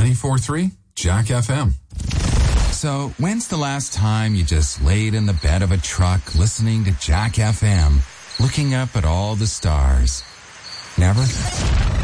94.3 Jack FM. So, when's the last time you just laid in the bed of a truck listening to Jack FM, looking up at all the stars? Never?